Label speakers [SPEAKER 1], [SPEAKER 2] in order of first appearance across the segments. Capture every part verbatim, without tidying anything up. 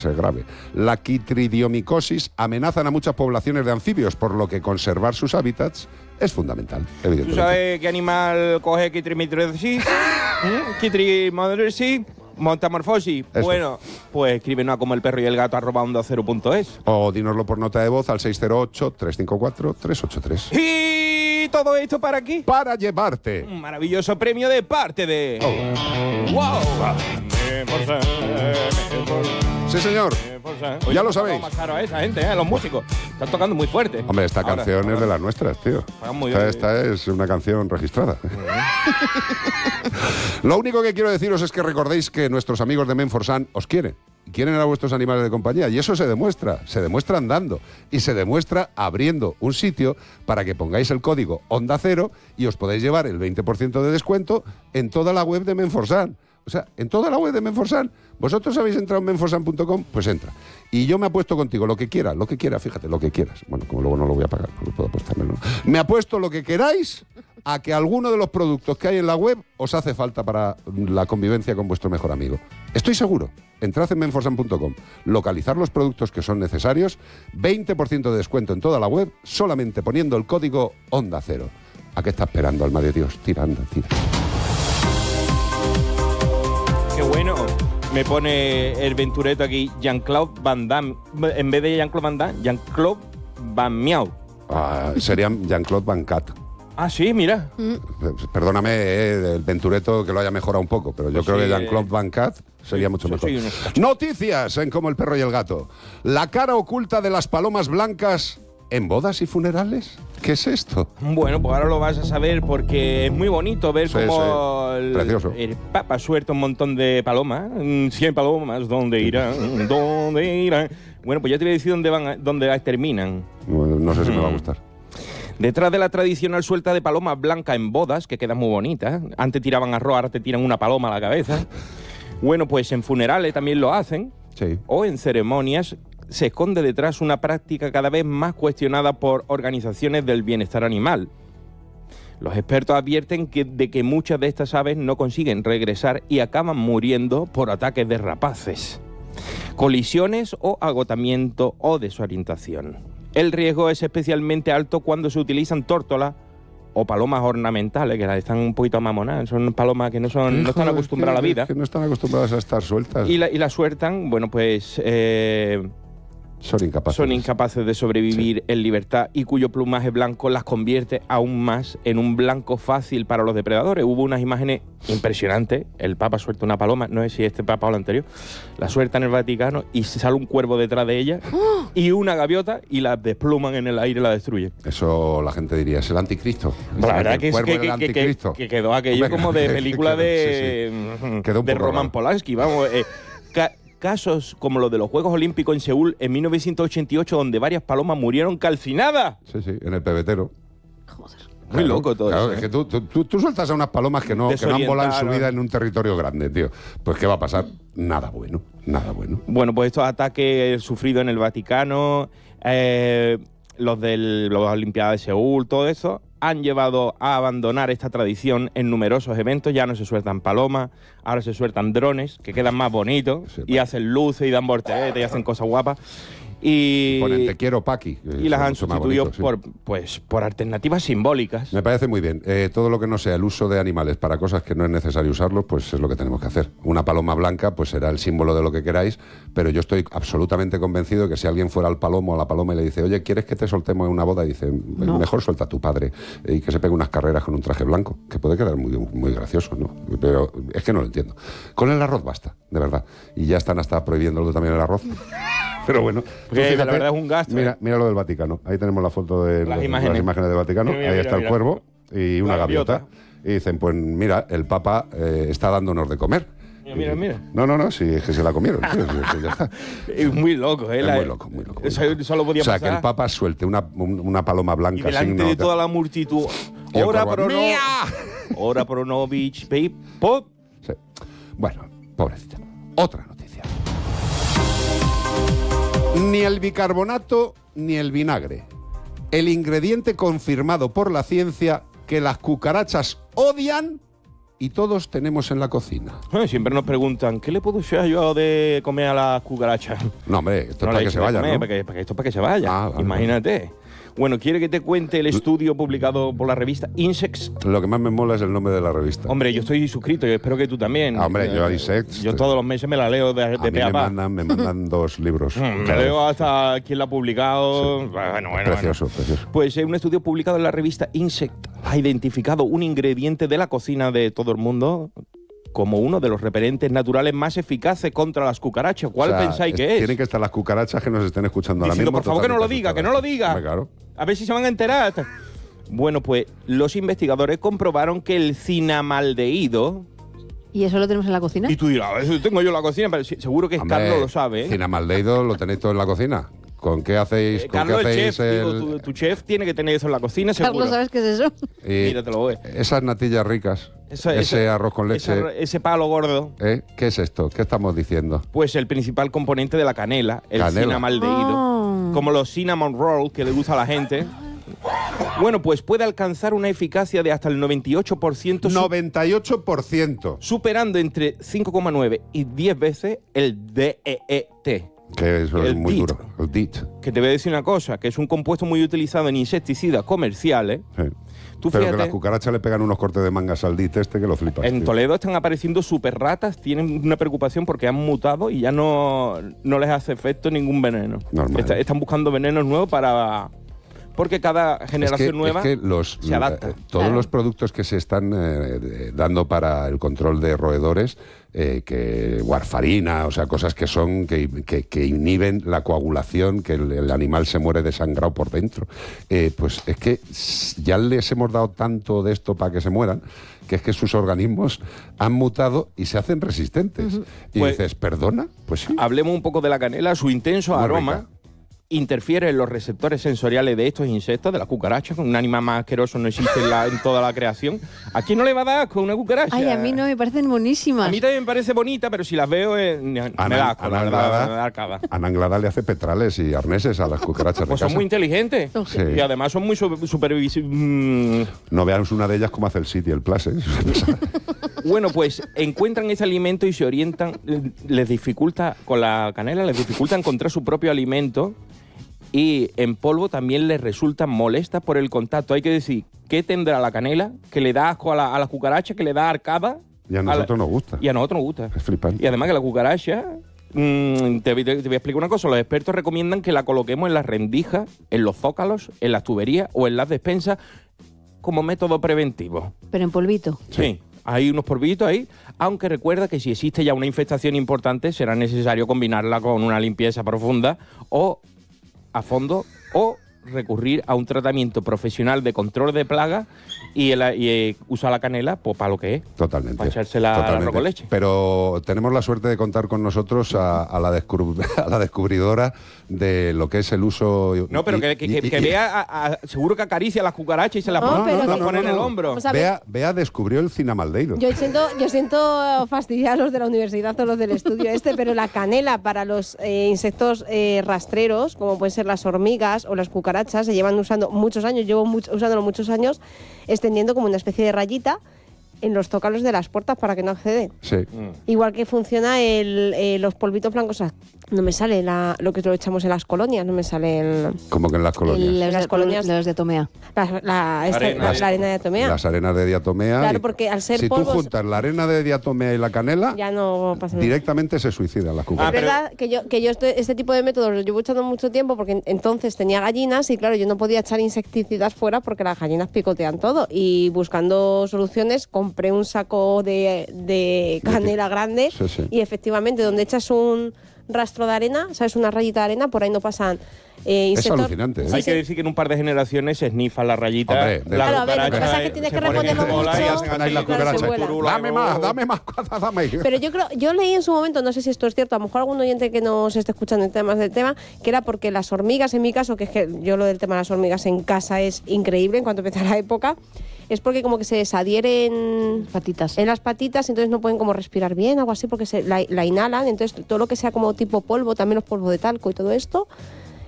[SPEAKER 1] es grave. La quitridiomicosis amenazan a muchas poblaciones de anfibios, por lo que conservar sus hábitats es fundamental, evidentemente.
[SPEAKER 2] ¿Tú sabes qué animal coge quitrimitrosis? Quitrimodrosis, montamorfosis.
[SPEAKER 1] Eso.
[SPEAKER 2] Bueno, pues escríbenos a como el perro y el gato arroba onda cero punto es.
[SPEAKER 1] O dínoslo por nota de voz al seis cero ocho, tres cinco cuatro, tres ocho tres.
[SPEAKER 2] Y todo esto para aquí.
[SPEAKER 1] Para llevarte
[SPEAKER 2] Un maravilloso premio de parte de...
[SPEAKER 1] Oh.
[SPEAKER 2] ¡Wow!
[SPEAKER 1] Sí, señor.
[SPEAKER 2] Oye,
[SPEAKER 1] Ya lo
[SPEAKER 2] ¿cómo
[SPEAKER 1] sabéis.
[SPEAKER 2] más caro a esa gente, eh? Los músicos. Están tocando muy fuerte.
[SPEAKER 1] Hombre, esta
[SPEAKER 2] Ahora,
[SPEAKER 1] canción
[SPEAKER 2] ahora.
[SPEAKER 1] es de las nuestras, tío.
[SPEAKER 2] Pagan muy
[SPEAKER 1] Esta,
[SPEAKER 2] bien.
[SPEAKER 1] esta es una canción registrada. Lo único que quiero deciros es que recordéis que nuestros amigos de Menforsan os quieren. Quieren a vuestros animales de compañía. Y eso se demuestra. Se demuestra andando. Y se demuestra abriendo un sitio para que pongáis el código Onda Cero y os podéis llevar el veinte por ciento de descuento en toda la web de Menforsan. O sea, en toda la web de Menforsan. ¿Vosotros habéis entrado en menforsan punto com? Pues entra. Y yo me apuesto contigo, lo que quieras, lo que quieras, fíjate, lo que quieras. Bueno, como luego no lo voy a pagar, no puedo apostármelo. Me apuesto lo que queráis a que alguno de los productos que hay en la web os hace falta para la convivencia con vuestro mejor amigo. Estoy seguro. Entrad en menforsan punto com, localizar los productos que son necesarios, veinte por ciento de descuento en toda la web, solamente poniendo el código Onda Cero. ¿A qué está esperando, alma de Dios? Tira, anda, tira.
[SPEAKER 2] Qué bueno. Me pone el ventureto aquí, Jean-Claude Van Damme. En vez de Jean-Claude Van Damme, Jean-Claude Van Miau.
[SPEAKER 1] Ah, serían Jean-Claude Van Cat.
[SPEAKER 2] Ah, sí, mira.
[SPEAKER 1] Perdóname, eh, el ventureto que lo haya mejorado un poco, pero yo
[SPEAKER 2] Pues
[SPEAKER 1] creo
[SPEAKER 2] sí,
[SPEAKER 1] que Jean-Claude
[SPEAKER 2] eh,
[SPEAKER 1] Van Cat sería
[SPEAKER 2] sí,
[SPEAKER 1] mucho
[SPEAKER 2] sí,
[SPEAKER 1] mejor.
[SPEAKER 2] soy un
[SPEAKER 1] Noticias en Como el perro y el gato. La cara oculta de las palomas blancas en bodas y funerales. ¿Qué es esto?
[SPEAKER 2] Bueno, pues ahora lo vas a saber porque es muy bonito ver
[SPEAKER 1] Sí,
[SPEAKER 2] cómo
[SPEAKER 1] sí.
[SPEAKER 2] el,
[SPEAKER 1] Precioso.
[SPEAKER 2] el Papa suelta un montón de palomas. Mm, cien palomas, ¿dónde irán? ¿Dónde irán? Bueno, pues ya te voy a decir dónde van, a- dónde terminan.
[SPEAKER 1] Bueno, no sé si me va a gustar.
[SPEAKER 2] Detrás de la tradicional suelta de palomas blancas en bodas, que quedan muy bonitas. Antes tiraban arroz, ahora te tiran una paloma a la cabeza. Bueno, pues en funerales también lo hacen.
[SPEAKER 1] Sí.
[SPEAKER 2] O en ceremonias se esconde detrás una práctica cada vez más cuestionada por organizaciones del bienestar animal. Los expertos advierten que, de que muchas de estas aves no consiguen regresar y acaban muriendo por ataques de rapaces, colisiones o agotamiento o desorientación. El riesgo es especialmente alto cuando se utilizan tórtolas o palomas ornamentales, que las están un poquito mamonadas, son palomas que no, son, no están
[SPEAKER 1] Hijo,
[SPEAKER 2] acostumbradas a la
[SPEAKER 1] es
[SPEAKER 2] vida.
[SPEAKER 1] Que no están acostumbradas a estar sueltas.
[SPEAKER 2] Y la, y la sueltan, bueno, pues eh,
[SPEAKER 1] Son incapaces.
[SPEAKER 2] son incapaces de sobrevivir en libertad y cuyo plumaje blanco las convierte aún más en un blanco fácil para los depredadores. Hubo unas imágenes impresionantes. El Papa suelta una paloma, no sé si este Papa o el anterior, la suelta en el Vaticano y sale un cuervo detrás de ella y una gaviota y la despluman en el aire y la destruyen.
[SPEAKER 1] Eso la gente diría, es el anticristo.
[SPEAKER 2] La verdad que,
[SPEAKER 1] el
[SPEAKER 2] es
[SPEAKER 1] cuervo
[SPEAKER 2] que,
[SPEAKER 1] del
[SPEAKER 2] que, que,
[SPEAKER 1] anticristo.
[SPEAKER 2] que quedó aquello
[SPEAKER 1] Hombre,
[SPEAKER 2] como de
[SPEAKER 1] que
[SPEAKER 2] película
[SPEAKER 1] quedó,
[SPEAKER 2] de,
[SPEAKER 1] sí, sí. Quedó un
[SPEAKER 2] de
[SPEAKER 1] poco
[SPEAKER 2] Roman
[SPEAKER 1] raro.
[SPEAKER 2] Polanski, vamos. eh, ca- casos como los de los Juegos Olímpicos en Seúl en mil novecientos ochenta y ocho, donde varias palomas murieron calcinadas.
[SPEAKER 1] Sí, sí, en el pebetero.
[SPEAKER 2] Muy loco todo
[SPEAKER 1] claro,
[SPEAKER 2] eso,
[SPEAKER 1] es
[SPEAKER 2] ¿eh?
[SPEAKER 1] que tú, tú, tú- tú sueltas a unas palomas que no, que no han volado en su
[SPEAKER 2] Desorientaron.
[SPEAKER 1] vida en un territorio grande, tío. Pues ¿qué va a pasar? Nada bueno, nada bueno.
[SPEAKER 2] Bueno, pues estos ataques sufridos en el Vaticano, eh, los de las Olimpiadas de Seúl, todo eso, han llevado a abandonar esta tradición en numerosos eventos. Ya no se sueltan palomas, ahora se sueltan drones, que quedan más bonitos,
[SPEAKER 1] Sí,
[SPEAKER 2] y hacen luces y dan volteretas y hacen cosas guapas. Y,
[SPEAKER 1] Ponen te quiero, Paqui.
[SPEAKER 2] y las han sustituido por, pues, por alternativas simbólicas.
[SPEAKER 1] Me parece muy bien. Eh, todo lo que no sea el uso de animales para cosas que no es necesario usarlos, pues es lo que tenemos que hacer. Una paloma blanca, pues será el símbolo de lo que queráis, pero yo estoy absolutamente convencido de que si alguien fuera al palomo o a la paloma y le dice, oye, ¿quieres que te soltemos en una boda? Y dice,
[SPEAKER 3] No.
[SPEAKER 1] mejor suelta a tu padre eh, y que se pegue unas carreras con un traje blanco, que puede quedar muy, muy gracioso, ¿no? Pero es que no lo entiendo. Con el arroz basta, de verdad. Y ya están hasta prohibiéndolo también el arroz. Pero bueno, tú
[SPEAKER 2] Porque la verdad es un gasto,
[SPEAKER 1] Mira,
[SPEAKER 2] ¿eh?
[SPEAKER 1] mira lo del Vaticano. Ahí tenemos la foto de
[SPEAKER 2] Las
[SPEAKER 1] los-
[SPEAKER 2] imágenes.
[SPEAKER 1] las imágenes del Vaticano.
[SPEAKER 2] Mira,
[SPEAKER 1] Ahí
[SPEAKER 2] mira,
[SPEAKER 1] está el
[SPEAKER 2] mira.
[SPEAKER 1] cuervo y una
[SPEAKER 2] La
[SPEAKER 1] gaviota.
[SPEAKER 2] gaviota.
[SPEAKER 1] Y dicen, pues mira, el Papa eh, está dándonos de comer.
[SPEAKER 2] Mira, mira,
[SPEAKER 1] Y-
[SPEAKER 2] mira.
[SPEAKER 1] No, no, no, sí, es que se la comieron. tío, sí, sí, ya está.
[SPEAKER 2] Es muy loco, ¿eh?
[SPEAKER 1] Es
[SPEAKER 2] La-
[SPEAKER 1] muy loco, muy loco. muy
[SPEAKER 2] Eso
[SPEAKER 1] loco.
[SPEAKER 2] solo podía
[SPEAKER 1] o sea,
[SPEAKER 2] pasar.
[SPEAKER 1] que el Papa suelte una, un- una paloma
[SPEAKER 2] Y
[SPEAKER 1] blanca
[SPEAKER 2] delante
[SPEAKER 1] signo
[SPEAKER 2] de toda la multitud.
[SPEAKER 1] Y el
[SPEAKER 2] Ora
[SPEAKER 1] cuervo,
[SPEAKER 2] pro no.
[SPEAKER 1] ¡Mía!
[SPEAKER 2] Ora pro no, bitch, babe. Pop.
[SPEAKER 1] Sí. Bueno, pobrecita. Otra noticia. Ni el bicarbonato ni el vinagre. El ingrediente confirmado por la ciencia que las cucarachas odian y todos tenemos en la cocina.
[SPEAKER 2] Bueno, siempre nos preguntan, ¿qué le puedo echar yo de comer a las cucarachas?
[SPEAKER 1] No, hombre, esto
[SPEAKER 2] No
[SPEAKER 1] es para
[SPEAKER 2] le
[SPEAKER 1] que se
[SPEAKER 2] eches de
[SPEAKER 1] vaya,
[SPEAKER 2] comer,
[SPEAKER 1] ¿no?
[SPEAKER 2] para que- para que esto es para que se vaya.
[SPEAKER 1] Ah, vale,
[SPEAKER 2] Imagínate. Bueno, ¿quiere que te cuente el estudio publicado por la revista Insects?
[SPEAKER 1] Lo que más me mola es el nombre de la revista.
[SPEAKER 2] Hombre, yo estoy suscrito y espero que tú también.
[SPEAKER 1] Ah, hombre, yo a
[SPEAKER 2] Eh,
[SPEAKER 1] Insects,
[SPEAKER 2] Yo
[SPEAKER 1] eh,
[SPEAKER 2] todos los meses me la leo de,
[SPEAKER 1] A
[SPEAKER 2] de
[SPEAKER 1] mí
[SPEAKER 2] pe
[SPEAKER 1] me
[SPEAKER 2] a pa.
[SPEAKER 1] mandan, me mandan dos libros.
[SPEAKER 2] Mm, Me
[SPEAKER 1] cada
[SPEAKER 2] leo
[SPEAKER 1] vez.
[SPEAKER 2] hasta quién la ha publicado. Bueno, bueno,
[SPEAKER 1] Precioso,
[SPEAKER 2] bueno.
[SPEAKER 1] precioso.
[SPEAKER 2] Pues eh, un estudio publicado en la revista Insect ha identificado un ingrediente de la cocina de todo el mundo como uno de los repelentes naturales más eficaces contra las cucarachas. ¿Cuál
[SPEAKER 1] O sea,
[SPEAKER 2] pensáis que es?
[SPEAKER 1] Tienen que estar las cucarachas que nos estén escuchando ahora
[SPEAKER 2] Diciendo,
[SPEAKER 1] mismo.
[SPEAKER 2] por favor, que no lo
[SPEAKER 1] totalmente
[SPEAKER 2] diga, que no lo diga.
[SPEAKER 1] Hombre, claro.
[SPEAKER 2] A ver si se van a enterar. Bueno, pues los investigadores comprobaron que el cinamaldehído...
[SPEAKER 3] ¿Y eso lo tenemos en la cocina?
[SPEAKER 2] Y tú dirás, eso tengo yo en la cocina, pero sí- seguro que
[SPEAKER 1] Hombre,
[SPEAKER 2] Carlos lo sabe, ¿eh?
[SPEAKER 1] Cinamaldehído lo tenéis todo en la cocina. ¿Con qué hacéis?
[SPEAKER 2] Eh,
[SPEAKER 1] ¿Con
[SPEAKER 2] Carlos,
[SPEAKER 1] qué
[SPEAKER 2] el
[SPEAKER 1] hacéis
[SPEAKER 2] chef, digo,
[SPEAKER 1] el-
[SPEAKER 2] tu, tu chef tiene que tener eso en la cocina, seguro.
[SPEAKER 3] Carlos, ¿sabes qué es eso?
[SPEAKER 1] y
[SPEAKER 2] Mira, te lo voy.
[SPEAKER 1] esas natillas ricas,
[SPEAKER 2] Esa-
[SPEAKER 1] ese
[SPEAKER 2] esa-
[SPEAKER 1] arroz con leche,
[SPEAKER 2] esa- ese palo gordo,
[SPEAKER 1] ¿eh? ¿Qué es esto? ¿Qué estamos diciendo?
[SPEAKER 2] pues el principal componente de la canela, el
[SPEAKER 1] Canela.
[SPEAKER 2] cinamaldehído.
[SPEAKER 3] Ah.
[SPEAKER 2] Como los cinnamon roll que le gusta a la gente. Bueno, pues puede alcanzar una eficacia de hasta el noventa y ocho por ciento, su-
[SPEAKER 1] noventa y ocho por ciento.
[SPEAKER 2] superando entre cinco coma nueve y diez veces el D E E T.
[SPEAKER 1] Que eso es
[SPEAKER 2] El
[SPEAKER 1] muy
[SPEAKER 2] D I T.
[SPEAKER 1] duro. El D I T.
[SPEAKER 2] Que te voy a decir una cosa, que es un compuesto muy utilizado en insecticidas comerciales.
[SPEAKER 1] Sí.
[SPEAKER 2] Tú
[SPEAKER 1] Pero que
[SPEAKER 2] fíjate,
[SPEAKER 1] las cucarachas le pegan unos cortes de mangas al D I T este que lo flipas.
[SPEAKER 2] en
[SPEAKER 1] tío.
[SPEAKER 2] Toledo están apareciendo super ratas, tienen una preocupación porque han mutado y ya no, no les hace efecto ningún veneno.
[SPEAKER 1] Normal.
[SPEAKER 2] Está- están buscando venenos nuevos para... Porque cada generación
[SPEAKER 1] es que,
[SPEAKER 2] nueva
[SPEAKER 1] es que los,
[SPEAKER 2] se adapta.
[SPEAKER 1] eh, todos
[SPEAKER 3] Claro.
[SPEAKER 1] los productos que se están eh, de- dando para el control de roedores, eh, que warfarina, o sea, cosas que son que, que- que inhiben la coagulación, que el, el animal se muere desangrado por dentro, eh, pues es que s- ya les hemos dado tanto de esto para que se mueran, que es que sus organismos han mutado y se hacen resistentes. Y
[SPEAKER 2] Pues-
[SPEAKER 1] dices, ¿perdona? Pues sí.
[SPEAKER 2] Hablemos un poco de la canela. Su intenso
[SPEAKER 1] Muy
[SPEAKER 2] aroma
[SPEAKER 1] rica.
[SPEAKER 2] interfiere en los receptores sensoriales de estos insectos, de las cucarachas. Un animal más asqueroso no existe en, la- en toda la creación. ¿A quién no le va a dar asco una cucaracha?
[SPEAKER 3] Ay, a mí no, me parecen buenísimas.
[SPEAKER 2] A mí también me parece bonita, pero si las veo, eh, me
[SPEAKER 1] Ana-
[SPEAKER 2] da asco, la
[SPEAKER 1] Ana
[SPEAKER 2] verdad,
[SPEAKER 1] Anglada-
[SPEAKER 2] me da arcada.
[SPEAKER 1] Ana Anglada le hace petrales y arneses a las cucarachas de
[SPEAKER 2] Pues son
[SPEAKER 1] casa.
[SPEAKER 2] muy inteligentes.
[SPEAKER 1] Sí.
[SPEAKER 2] Y además son muy su- supervisi- mm.
[SPEAKER 1] No veamos una de ellas como hace el City, el Plus, ¿eh?
[SPEAKER 2] Bueno, pues encuentran ese alimento y se orientan, eh, les dificulta, con la canela, les dificulta encontrar su propio alimento y en polvo también les resulta molesta por el contacto. Hay que decir, ¿qué tendrá la canela? Que le da asco a la, a la cucaracha, que le da arcada.
[SPEAKER 1] Y a
[SPEAKER 2] la-
[SPEAKER 1] nosotros nos gusta.
[SPEAKER 2] Y a nosotros nos gusta.
[SPEAKER 1] Es flipante.
[SPEAKER 2] Y además que la cucaracha, mm, te, voy- te voy a explicar una cosa, los expertos recomiendan que la coloquemos en las rendijas, en los zócalos, en las tuberías o en las despensas como método preventivo.
[SPEAKER 3] Pero en polvito.
[SPEAKER 2] Sí. Hay unos polvitos ahí, aunque recuerda que si existe ya una infestación importante será necesario combinarla con una limpieza profunda o a fondo o recurrir a un tratamiento profesional de control de plagas y, el- y, eh, usar la canela pues para lo que es.
[SPEAKER 1] Totalmente.
[SPEAKER 2] Para echársela al
[SPEAKER 1] Totalmente.
[SPEAKER 2] arroz con leche.
[SPEAKER 1] Pero tenemos la suerte de contar con nosotros a, a la, descubr- a la descubridora de lo que es el uso.
[SPEAKER 2] No, pero
[SPEAKER 1] y-
[SPEAKER 2] que, que-
[SPEAKER 1] y-
[SPEAKER 2] que-
[SPEAKER 1] y-
[SPEAKER 2] que vea, a- a- seguro que acaricia a las cucarachas y se las
[SPEAKER 4] No,
[SPEAKER 2] pone,
[SPEAKER 4] pero
[SPEAKER 2] se las
[SPEAKER 4] que-
[SPEAKER 2] pone en el
[SPEAKER 1] no.
[SPEAKER 2] hombro.
[SPEAKER 4] O sea, ver-
[SPEAKER 1] Bea, Bea descubrió el cinamaldeiro.
[SPEAKER 4] Yo siento, yo siento fastidiar a los de la universidad o los del estudio este, pero la canela para los eh, insectos eh, rastreros, como pueden ser las hormigas o las cucarachas, se llevan usando muchos años, llevo mucho- usándolo muchos años, extendiendo como una especie de rayita en los zócalos de las puertas para que no acceden.
[SPEAKER 1] Sí.
[SPEAKER 2] Mm.
[SPEAKER 4] Igual que funciona el, eh, los polvitos blancos. O sea, no me sale la- lo que lo echamos en las colonias, no me sale el-
[SPEAKER 1] Como que en las colonias.
[SPEAKER 3] El- los
[SPEAKER 4] Las
[SPEAKER 3] de-
[SPEAKER 4] colonias-
[SPEAKER 3] los de Tomea.
[SPEAKER 4] la, la- esta-
[SPEAKER 2] Arena.
[SPEAKER 4] la- la arena de atomea.
[SPEAKER 1] Las arenas de diatomea.
[SPEAKER 4] Claro,
[SPEAKER 1] y-
[SPEAKER 4] porque al ser
[SPEAKER 1] si tú
[SPEAKER 4] polvos-
[SPEAKER 1] juntas la arena de diatomea y la canela,
[SPEAKER 4] Ya no pasa nada.
[SPEAKER 1] directamente se suicidan las
[SPEAKER 2] Ah,
[SPEAKER 4] Es
[SPEAKER 1] cucarachas.
[SPEAKER 2] pero-
[SPEAKER 4] verdad que yo, que yo este, este tipo de métodos los llevo echando mucho tiempo porque en- entonces tenía gallinas y claro, yo no podía echar insecticidas fuera porque las gallinas picotean todo. Y buscando soluciones compré un saco de, de canela grande
[SPEAKER 1] Sí, sí.
[SPEAKER 4] y efectivamente donde echas un rastro de arena, ¿sabes? Una rayita de arena, por ahí no pasan eh,
[SPEAKER 1] Es
[SPEAKER 4] insectos.
[SPEAKER 1] alucinante, ¿eh?
[SPEAKER 4] Sí,
[SPEAKER 2] Hay
[SPEAKER 4] sí.
[SPEAKER 2] que decir que en un par de generaciones se snifan la rayita.
[SPEAKER 1] Hombre, de-
[SPEAKER 2] la
[SPEAKER 4] Claro, a ver, lo que
[SPEAKER 2] cucaracha,
[SPEAKER 4] pasa es que
[SPEAKER 2] eh,
[SPEAKER 4] tienes
[SPEAKER 2] se
[SPEAKER 4] que
[SPEAKER 2] ponen en
[SPEAKER 4] reponerlo
[SPEAKER 2] bola y
[SPEAKER 4] mucho.
[SPEAKER 2] hacen
[SPEAKER 1] Hacen ahí la
[SPEAKER 2] así,
[SPEAKER 4] Claro, se
[SPEAKER 1] cucaracha.
[SPEAKER 4] vuela.
[SPEAKER 2] turula,
[SPEAKER 1] Dame
[SPEAKER 2] luego-
[SPEAKER 1] más, dame más, dame.
[SPEAKER 4] Pero yo creo, yo leí en su momento, no sé si esto es cierto, a lo mejor algún oyente que nos esté escuchando en temas del tema, que era porque las hormigas, en mi caso, que es que yo lo del tema de las hormigas en casa es increíble en cuanto empieza la época, es porque como que se desadhieren
[SPEAKER 3] Patitas.
[SPEAKER 4] en las patitas, entonces no pueden como respirar bien, algo así, porque se la, la inhalan, entonces todo lo que sea como tipo polvo, también los polvos de talco y todo esto,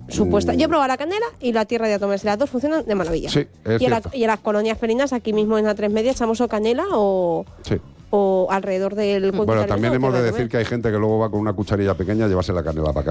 [SPEAKER 4] Supuesta.
[SPEAKER 1] Mm.
[SPEAKER 4] Yo he probado la canela y la tierra de atomes. Las dos funcionan de maravilla.
[SPEAKER 1] Sí, es
[SPEAKER 4] y, en la-
[SPEAKER 1] cierto.
[SPEAKER 4] y en las colonias felinas, aquí mismo en la tres media, echamos o canela o,
[SPEAKER 1] Sí.
[SPEAKER 4] o alrededor del cuenco
[SPEAKER 1] Bueno,
[SPEAKER 4] italiano,
[SPEAKER 1] también
[SPEAKER 4] o
[SPEAKER 1] hemos de
[SPEAKER 4] tierra
[SPEAKER 1] decir
[SPEAKER 4] atomes.
[SPEAKER 1] que hay gente que luego va con una cucharilla pequeña a llevarse la canela para